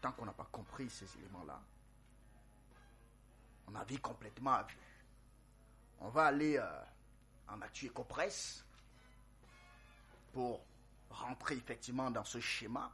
Tant qu'on n'a pas compris ces éléments-là, on navigue complètement à vue. On va aller en Actu Éco-Presse pour rentrer effectivement dans ce schéma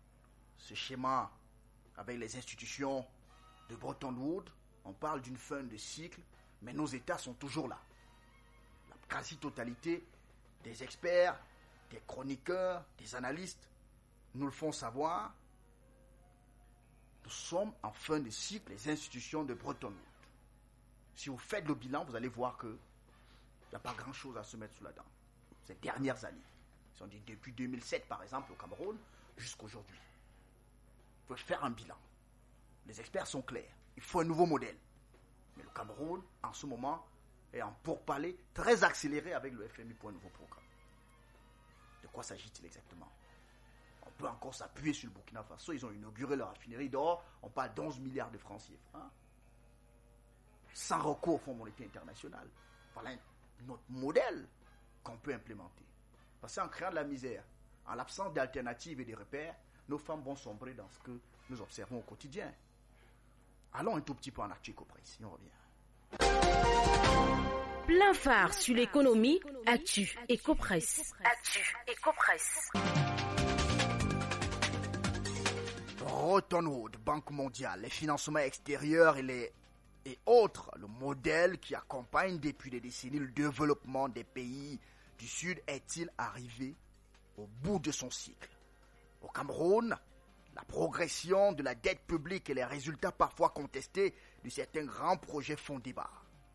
avec les institutions de Bretton Woods. On parle d'une fin de cycle, mais nos États sont toujours là. La quasi-totalité des experts, des chroniqueurs, des analystes nous le font savoir. Nous sommes en fin de cycle, les institutions de Bretton Woods. Si vous faites le bilan, vous allez voir qu'il n'y a pas grand-chose à se mettre sous la dent. Ces dernières années. Si on dit depuis 2007, par exemple, au Cameroun, jusqu'aujourd'hui. Il faut faire un bilan. Les experts sont clairs. Il faut un nouveau modèle. Mais le Cameroun, en ce moment, est en pourparlers très accéléré avec le FMI pour un nouveau programme. De quoi s'agit-il exactement? On peut encore s'appuyer sur le Burkina Faso. Ils ont inauguré leur raffinerie d'or. On parle d'11 milliards de francs CFA. Sans recours au Fonds monétaire international. Voilà notre modèle qu'on peut implémenter. Parce qu'en créant de la misère, en l'absence d'alternatives et de repères, nos femmes vont sombrer dans ce que nous observons au quotidien. Allons un tout petit peu en Actu Éco-Presse, et on revient. Plein phare sur l'économie, Actu Éco-Presse. Actu Éco-Presse. Bretton Woods, Banque mondiale, les financements extérieurs et autres, le modèle qui accompagne depuis des décennies le développement des pays du Sud est-il arrivé au bout de son cycle? Au Cameroun, la progression de la dette publique et les résultats parfois contestés de certains grands projets font débat.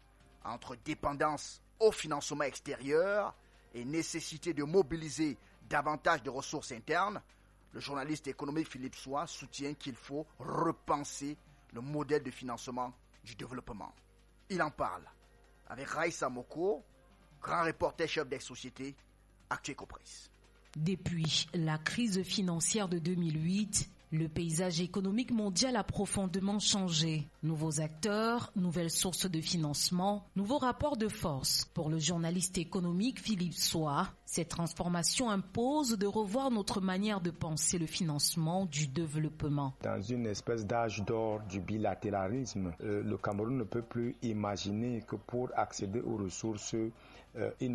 Entre dépendance au financement extérieur et nécessité de mobiliser davantage de ressources internes, le journaliste économique Philippe Soie soutient qu'il faut repenser le modèle de financement du développement. Il en parle avec Raïssa Moko, grand reporter chef des sociétés Actu Éco-Presse. Depuis la crise financière de 2008, le paysage économique mondial a profondément changé. Nouveaux acteurs, nouvelles sources de financement, nouveaux rapports de force. Pour le journaliste économique Philippe Soie, cette transformation impose de revoir notre manière de penser le financement du développement. Dans une espèce d'âge d'or du bilatéralisme, le Cameroun ne peut plus imaginer que pour accéder aux ressources, il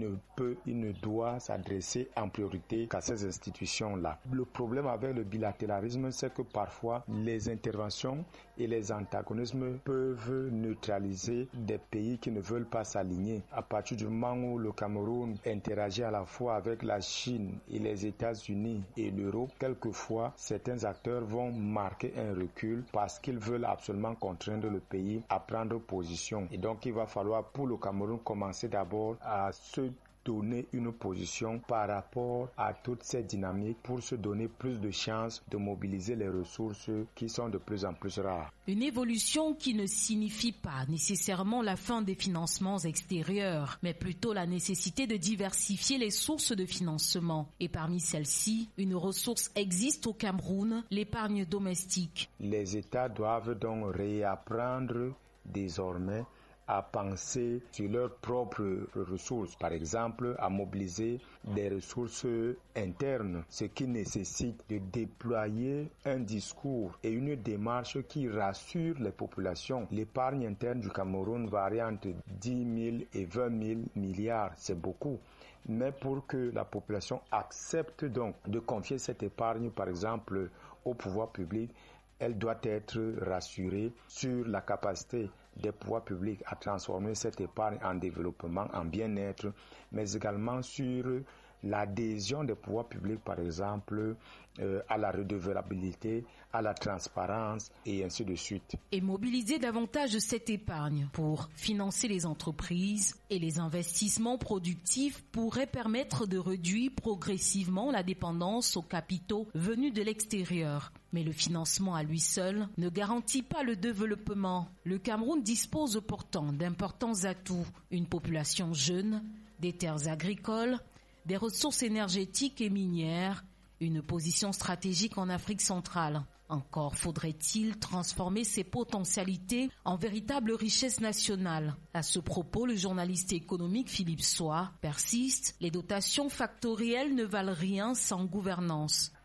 ne doit s'adresser en priorité qu'à ces institutions-là. Le problème avec le bilatéralisme, c'est que parfois les interventions et les antagonismes peuvent neutraliser des pays qui ne veulent pas s'aligner. À partir du moment où le Cameroun interagit à la fois avec la Chine et les États-Unis et l'Europe, quelquefois certains acteurs vont marquer un recul parce qu'ils veulent absolument contraindre le pays à prendre position. Et donc il va falloir pour le Cameroun commencer d'abord à se donner une position par rapport à toutes ces dynamiques pour se donner plus de chances de mobiliser les ressources qui sont de plus en plus rares. Une évolution qui ne signifie pas nécessairement la fin des financements extérieurs, mais plutôt la nécessité de diversifier les sources de financement. Et parmi celles-ci, une ressource existe au Cameroun, l'épargne domestique. Les États doivent donc réapprendre désormais à penser sur leurs propres ressources, par exemple à mobiliser des ressources internes, ce qui nécessite de déployer un discours et une démarche qui rassure les populations. L'épargne interne du Cameroun varie entre 10 000 et 20 000 milliards, c'est beaucoup. Mais pour que la population accepte donc de confier cette épargne, par exemple, au pouvoir public, elle doit être rassurée sur la capacité des pouvoirs publics à transformer cette épargne en développement, en bien-être, mais également sur l'adhésion des pouvoirs publics, par exemple, à la redevabilité, à la transparence et ainsi de suite. Et mobiliser davantage cette épargne pour financer les entreprises et les investissements productifs pourrait permettre de réduire progressivement la dépendance aux capitaux venus de l'extérieur. Mais le financement à lui seul ne garantit pas le développement. Le Cameroun dispose pourtant d'importants atouts. Une population jeune, des terres agricoles, des ressources énergétiques et minières, une position stratégique en Afrique centrale. Encore faudrait-il transformer ces potentialités en véritable richesse nationale. À ce propos, le journaliste économique Philippe Soie persiste, les dotations factorielles ne valent rien sans gouvernance.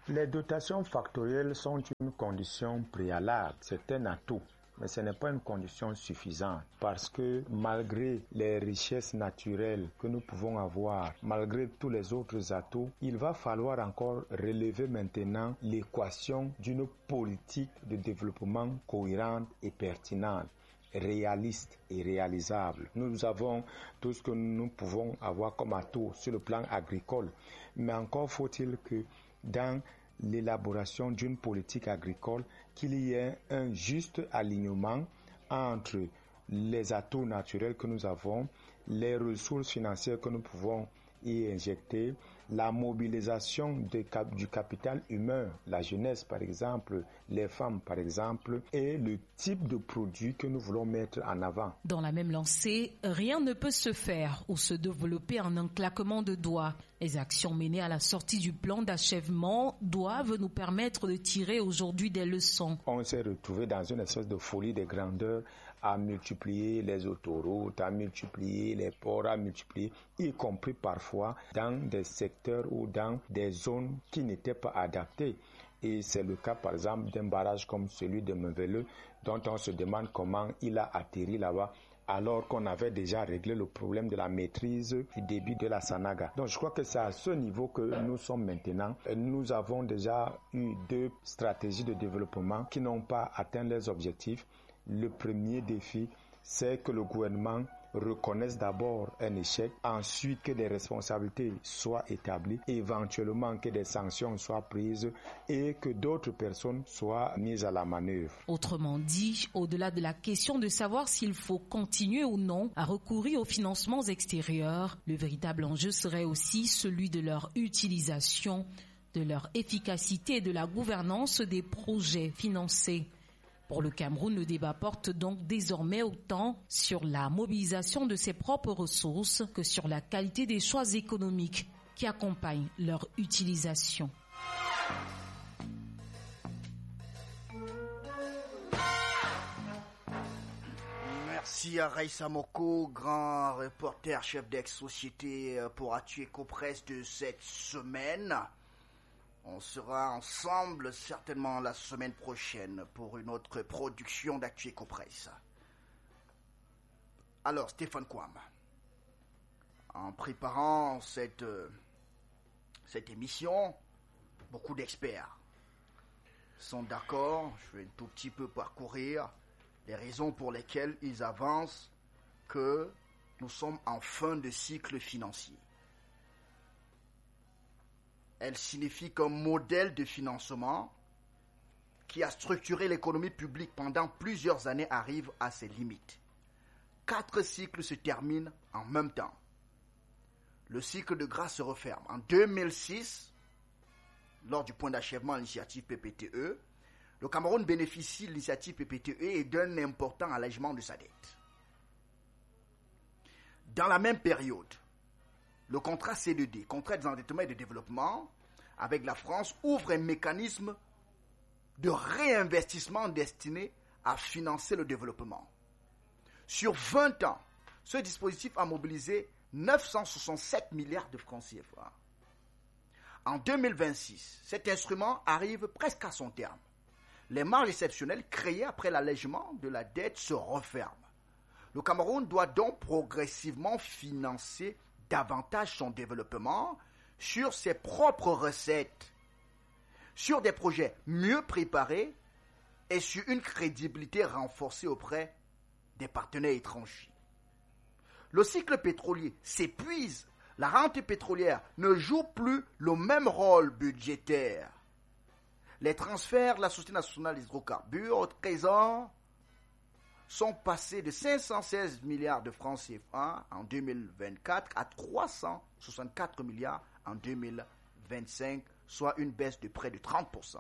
Les dotations factorielles sont une condition préalable, c'est un atout. Mais ce n'est pas une condition suffisante parce que malgré les richesses naturelles que nous pouvons avoir, malgré tous les autres atouts, il va falloir encore relever maintenant l'équation d'une politique de développement cohérente et pertinente, réaliste et réalisable. Nous avons tout ce que nous pouvons avoir comme atout sur le plan agricole, mais encore faut-il que dans l'élaboration d'une politique agricole, qu'il y ait un juste alignement entre les atouts naturels que nous avons, les ressources financières que nous pouvons y injecter, la mobilisation du capital humain, la jeunesse par exemple, les femmes par exemple, et le type de produit que nous voulons mettre en avant. Dans la même lancée, rien ne peut se faire ou se développer en un claquement de doigts. Les actions menées à la sortie du plan d'achèvement doivent nous permettre de tirer aujourd'hui des leçons. On s'est retrouvé dans une espèce de folie de grandeur à multiplier les autoroutes, à multiplier les ports, à multiplier, y compris parfois dans des secteurs ou dans des zones qui n'étaient pas adaptées. Et c'est le cas par exemple d'un barrage comme celui de Mevele, dont on se demande comment il a atterri là-bas, alors qu'on avait déjà réglé le problème de la maîtrise du débit de la Sanaga. Donc je crois que c'est à ce niveau que nous sommes maintenant. Nous avons déjà eu 2 stratégies de développement qui n'ont pas atteint leurs objectifs. Le premier défi, c'est que le gouvernement reconnaisse d'abord un échec, ensuite que des responsabilités soient établies, éventuellement que des sanctions soient prises et que d'autres personnes soient mises à la manœuvre. Autrement dit, au-delà de la question de savoir s'il faut continuer ou non à recourir aux financements extérieurs, le véritable enjeu serait aussi celui de leur utilisation, de leur efficacité et de la gouvernance des projets financés. Pour le Cameroun, le débat porte donc désormais autant sur la mobilisation de ses propres ressources que sur la qualité des choix économiques qui accompagnent leur utilisation. Merci à Raissa Moko, grand reporter, chef d'ex-société pour Actu Ecopresse de cette semaine. On sera ensemble certainement la semaine prochaine pour une autre production d'Actu Ecopresse. Alors, Stéphane Kouam, en préparant cette émission, beaucoup d'experts sont d'accord. Je vais un tout petit peu parcourir les raisons pour lesquelles ils avancent que nous sommes en fin de cycle financier. Elle signifie qu'un modèle de financement qui a structuré l'économie publique pendant plusieurs années arrive à ses limites. 4 cycles se terminent en même temps. Le cycle de grâce se referme. En 2006, lors du point d'achèvement à l'initiative PPTE, le Cameroun bénéficie de l'initiative PPTE et d'un important allègement de sa dette. Dans la même période, le contrat C2D, contrat de désendettement et de développement, avec la France, ouvre un mécanisme de réinvestissement destiné à financer le développement. Sur 20 ans, ce dispositif a mobilisé 967 milliards de francs CFA. En 2026, cet instrument arrive presque à son terme. Les marges exceptionnelles créées après l'allègement de la dette se referment. Le Cameroun doit donc progressivement financer davantage son développement sur ses propres recettes, sur des projets mieux préparés et sur une crédibilité renforcée auprès des partenaires étrangers. Le cycle pétrolier s'épuise, la rente pétrolière ne joue plus le même rôle budgétaire. Les transferts de la Société nationale des hydrocarbures au Trésor sont passés de 516 milliards de francs CFA en 2024 à 364 milliards en 2025, soit une baisse de près de 30%.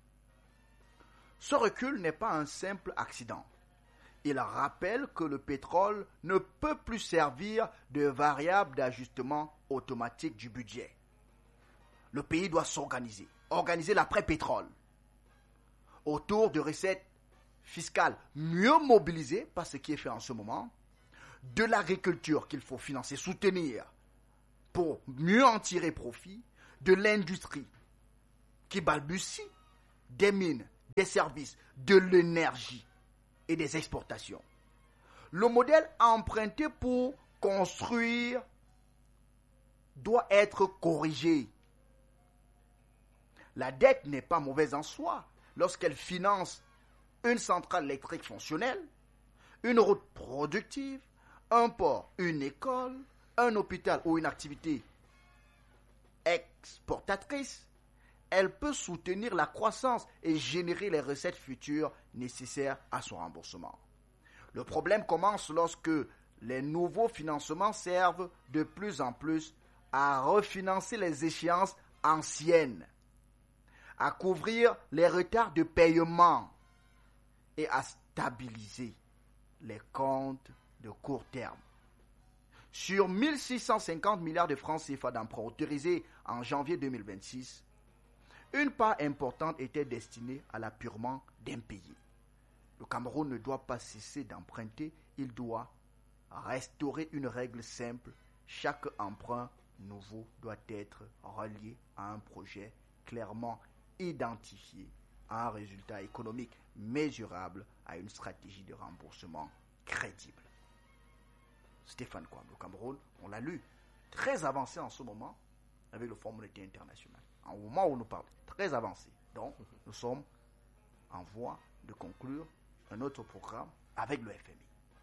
Ce recul n'est pas un simple accident. Il rappelle que le pétrole ne peut plus servir de variable d'ajustement automatique du budget. Le pays doit s'organiser, organiser l'après-pétrole, autour de recettes fiscale mieux mobilisée par ce qui est fait en ce moment, de l'agriculture qu'il faut financer, soutenir pour mieux en tirer profit, de l'industrie qui balbutie, des mines, des services, de l'énergie et des exportations. Le modèle emprunté pour construire doit être corrigé. La dette n'est pas mauvaise en soi lorsqu'elle finance une centrale électrique fonctionnelle, une route productive, un port, une école, un hôpital ou une activité exportatrice. Elle peut soutenir la croissance et générer les recettes futures nécessaires à son remboursement. Le problème commence lorsque les nouveaux financements servent de plus en plus à refinancer les échéances anciennes, à couvrir les retards de paiement et à stabiliser les comptes de court terme. Sur 1650 milliards de francs CFA d'emprunts autorisés en janvier 2026, une part importante était destinée à l'appurement d'impayés. Le Cameroun ne doit pas cesser d'emprunter, il doit restaurer une règle simple. Chaque emprunt nouveau doit être relié à un projet clairement identifié, à un résultat économique mesurable, à une stratégie de remboursement crédible. Stéphane Kouamouo, le Cameroun, on l'a lu, très avancé en ce moment avec le Fonds monétaire international. Au moment où nous parlons, très avancé. Donc, nous sommes en voie de conclure un autre programme avec le FMI.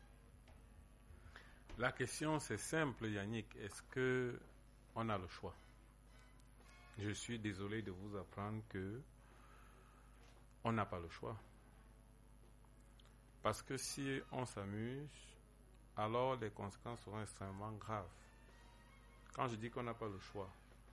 La question, c'est simple, Yannick. Est-ce qu'on a le choix? Je suis désolé de vous apprendre que on n'a pas le choix. Parce que si on s'amuse, alors les conséquences seront extrêmement graves. Quand je dis qu'on n'a pas le choix,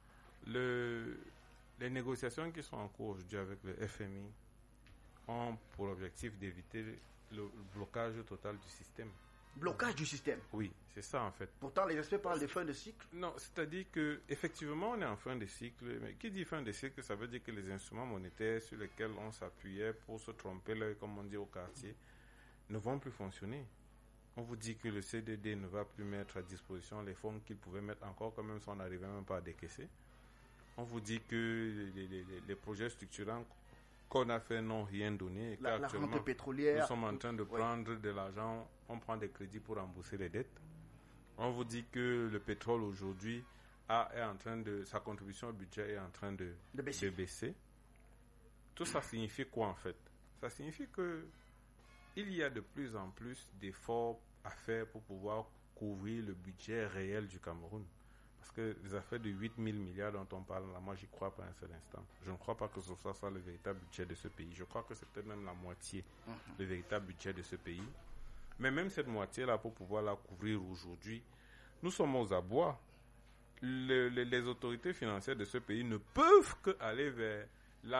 les négociations qui sont en cours aujourd'hui avec le FMI ont pour objectif d'éviter le blocage total du système. Blocage du système? Oui, c'est ça en fait. Pourtant, les experts parlent de fin de cycle. Non, c'est-à-dire que effectivement on est en fin de cycle, mais qui dit fin de cycle, ça veut dire que les instruments monétaires sur lesquels on s'appuyait pour se tromper l'œil, comme on dit au quartier, ne vont plus fonctionner. On vous dit que le CDD ne va plus mettre à disposition les fonds qu'il pouvait mettre encore, quand même si on n'arrivait même pas à décaisser. On vous dit que les projets structurants qu'on a fait n'ont rien donné. Et la rente pétrolière. Nous sommes en train de prendre de l'argent, on prend des crédits pour rembourser les dettes. On vous dit que le pétrole aujourd'hui sa contribution au budget est en train de baisser. Tout ça signifie quoi en fait? Ça signifie que il y a de plus en plus d'efforts à faire pour pouvoir couvrir le budget réel du Cameroun. Parce que les affaires de 8 000 milliards dont on parle là, moi j'y crois pas un seul instant. Je ne crois pas que ce soit ça le véritable budget de ce pays. Je crois que c'est peut-être même la moitié, le véritable budget de ce pays. Mais même cette moitié-là, pour pouvoir la couvrir aujourd'hui, nous sommes aux abois. Les autorités financières de ce pays ne peuvent qu'aller vers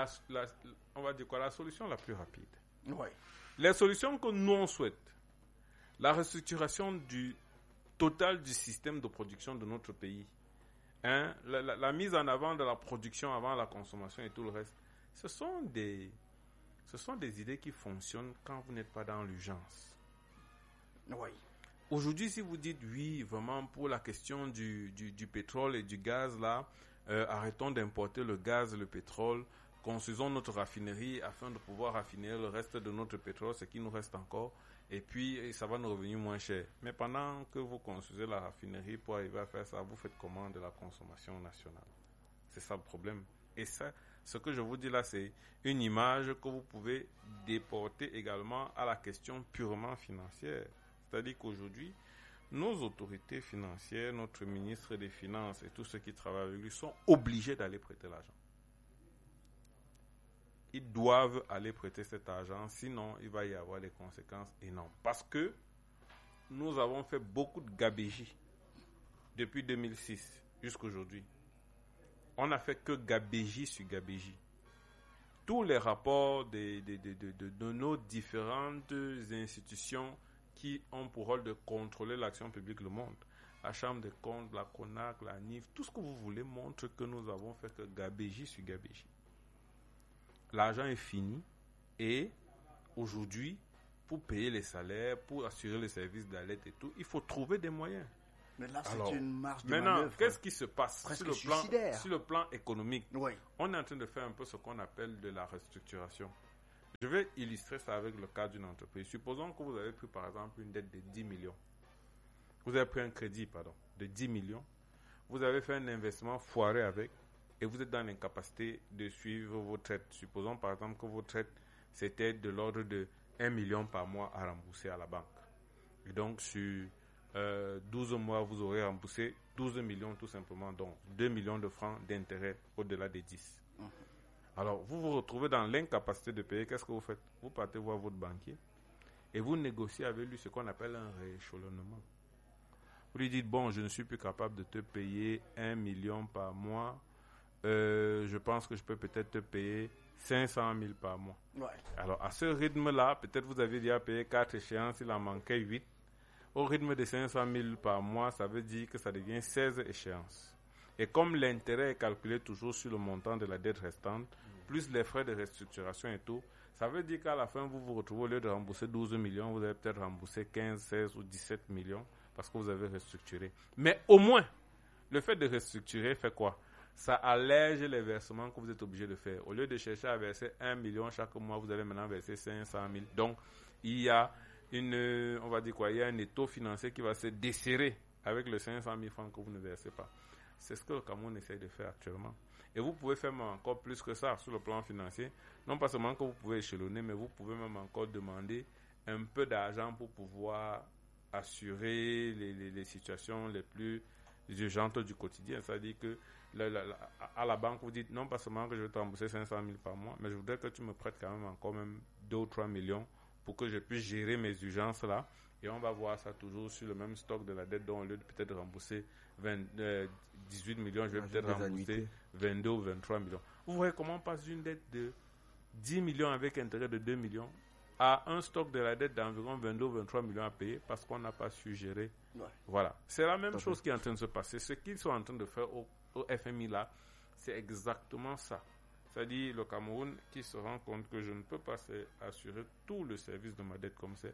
on va dire quoi, la solution la plus rapide. Oui. Les solutions que nous on souhaite, la restructuration totale du système de production de notre pays, la mise en avant de la production avant la consommation et tout le reste, ce sont des idées qui fonctionnent quand vous n'êtes pas dans l'urgence. Oui. Aujourd'hui, si vous dites oui, vraiment pour la question du pétrole et du gaz là, arrêtons d'importer le gaz et le pétrole, construisons notre raffinerie afin de pouvoir raffiner le reste de notre pétrole, ce qui nous reste encore, et puis ça va nous revenir moins cher. Mais pendant que vous construisez la raffinerie pour arriver à faire ça, vous faites comment de la consommation nationale? C'est ça le problème. Et ça, ce que je vous dis là, c'est une image que vous pouvez déporter également à la question purement financière. C'est-à-dire qu'aujourd'hui, nos autorités financières, notre ministre des Finances et tous ceux qui travaillent avec lui sont obligés d'aller prêter l'argent. Ils doivent aller prêter cet argent, sinon il va y avoir des conséquences énormes. Parce que nous avons fait beaucoup de gabégie depuis 2006 jusqu'à aujourd'hui. On n'a fait que gabégie sur gabégie. Tous les rapports de nos différentes institutions qui ont pour rôle de contrôler l'action publique le montrent. La Chambre des comptes, la CONAC, la NIF, tout ce que vous voulez montre que nous avons fait que gabégie sur gabégie. L'argent est fini et aujourd'hui, pour payer les salaires, pour assurer les services d'aide et tout, il faut trouver des moyens. Mais là, c'est une marge de maintenant, manœuvre. Qu'est-ce qui se passe sur le plan économique? Oui. On est en train de faire un peu ce qu'on appelle de la restructuration. Je vais illustrer ça avec le cas d'une entreprise. Supposons que vous avez pris par exemple une dette de 10 millions. Vous avez pris un crédit, de 10 millions. Vous avez fait un investissement foiré avec et vous êtes dans l'incapacité de suivre vos traites. Supposons par exemple que vos traites, c'était de l'ordre de 1 million par mois à rembourser à la banque. Et donc, sur 12 mois, vous aurez remboursé 12 millions tout simplement, donc 2 millions de francs d'intérêt au-delà des 10. Alors, vous vous retrouvez dans l'incapacité de payer. Qu'est-ce que vous faites? Vous partez voir votre banquier et vous négociez avec lui ce qu'on appelle un rééchelonnement. Vous lui dites, bon, je ne suis plus capable de te payer 1 million par mois. Je pense que je peux peut-être te payer 500 000 par mois. Ouais. Alors, à ce rythme-là, peut-être vous avez déjà payé 4 échéances, il en manquait 8. Au rythme de 500 000 par mois, ça veut dire que ça devient 16 échéances. Et comme l'intérêt est calculé toujours sur le montant de la dette restante, plus les frais de restructuration et tout, ça veut dire qu'à la fin, vous vous retrouvez, au lieu de rembourser 12 millions, vous allez peut-être rembourser 15, 16 ou 17 millions parce que vous avez restructuré. Mais au moins, le fait de restructurer fait quoi? Ça allège les versements que vous êtes obligé de faire. Au lieu de chercher à verser 1 million chaque mois, vous allez maintenant verser 500 000. Donc, il y a il y a un étau financier qui va se desserrer avec les 500 000 francs que vous ne versez pas. C'est ce que le Cameroun essaie de faire actuellement. Et vous pouvez faire même encore plus que ça sur le plan financier. Non pas seulement que vous pouvez échelonner, mais vous pouvez même encore demander un peu d'argent pour pouvoir assurer les situations les plus urgentes du quotidien. C'est-à-dire que à la banque, vous dites non pas seulement que je vais te rembourser 500 000 par mois, mais je voudrais que tu me prêtes quand même encore 2 ou 3 millions pour que je puisse gérer mes urgences là. Et on va voir ça toujours sur le même stock de la dette, dont au lieu de peut-être rembourser 18 millions, je vais peut-être rembourser 22 ou 23 millions. Vous voyez comment on passe d'une dette de 10 millions avec intérêt de 2 millions à un stock de la dette d'environ 22 ou 23 millions à payer parce qu'on n'a pas su gérer. Ouais. Voilà. C'est la même chose qui est en train de se passer. Ce qu'ils sont en train de faire au FMI là, c'est exactement ça. C'est-à-dire le Cameroun qui se rend compte que je ne peux pas assurer tout le service de ma dette comme c'est,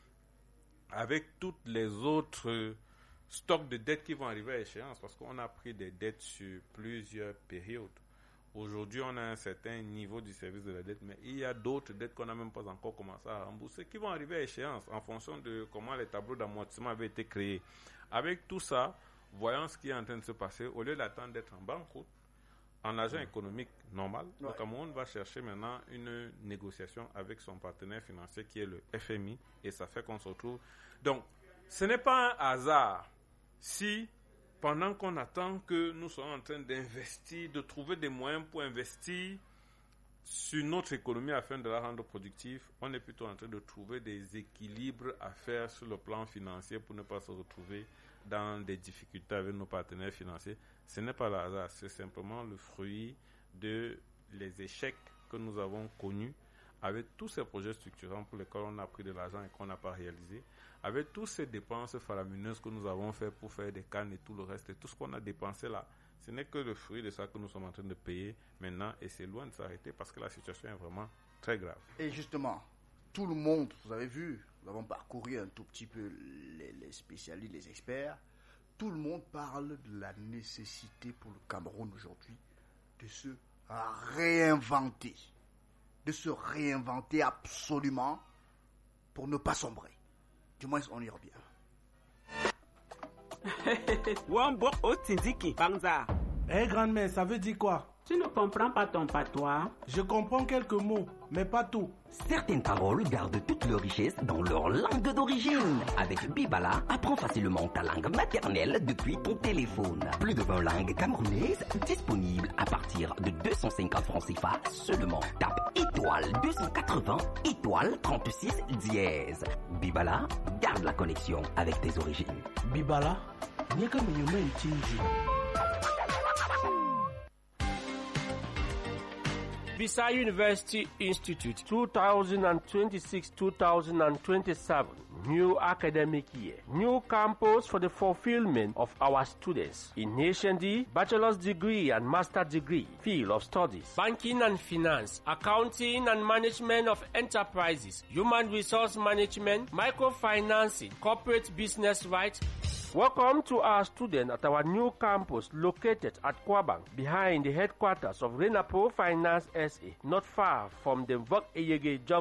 avec toutes les autres stocks de dettes qui vont arriver à échéance, parce qu'on a pris des dettes sur plusieurs périodes. Aujourd'hui, on a un certain niveau du service de la dette, mais il y a d'autres dettes qu'on n'a même pas encore commencé à rembourser qui vont arriver à échéance en fonction de comment les tableaux d'amortissement avaient été créés. Avec tout ça, voyons ce qui est en train de se passer. Au lieu d'attendre d'être en banqueroute, en agent économique normal, le Cameroun va chercher maintenant une négociation avec son partenaire financier qui est le FMI, et ça fait qu'on se retrouve. Donc, ce n'est pas un hasard si, pendant qu'on attend que nous soyons en train d'investir, de trouver des moyens pour investir sur notre économie afin de la rendre productive, on est plutôt en train de trouver des équilibres à faire sur le plan financier pour ne pas se retrouver dans des difficultés avec nos partenaires financiers. Ce n'est pas le hasard, c'est simplement le fruit de les échecs que nous avons connus avec tous ces projets structurants pour lesquels on a pris de l'argent et qu'on n'a pas réalisé, avec toutes ces dépenses faramineuses que nous avons fait pour faire des cannes et tout le reste, et tout ce qu'on a dépensé là, ce n'est que le fruit de ça que nous sommes en train de payer maintenant, et c'est loin de s'arrêter parce que la situation est vraiment très grave. Et justement, tout le monde, vous avez vu, nous avons parcouru un tout petit peu les spécialistes, les experts, tout le monde parle de la nécessité pour le Cameroun aujourd'hui de se réinventer. De se réinventer absolument pour ne pas sombrer. Du moins, on y revient. Eh, grand-mère, ça veut dire quoi? Tu ne comprends pas ton patois? Je comprends quelques mots, mais pas tout. Certaines paroles gardent toute leur richesse dans leur langue d'origine. Avec Bibala, apprends facilement ta langue maternelle depuis ton téléphone. Plus de 20 langues camerounaises disponibles à partir de 250 francs CFA seulement. Tape étoile 280, étoile 36 dièse. Bibala, garde la connexion avec tes origines. Bibala, n'est que meilleur Bisa University Institute 2026-2027 new academic year. New campus for the fulfillment of our students in Nation D, bachelor's degree and master's degree, field of studies, banking and finance, accounting and management of enterprises, human resource management, microfinancing, corporate business rights. Welcome to our students at our new campus located at Kwabang, behind the headquarters of Renapo Finance SA, not far from the Vok Eyege Junction.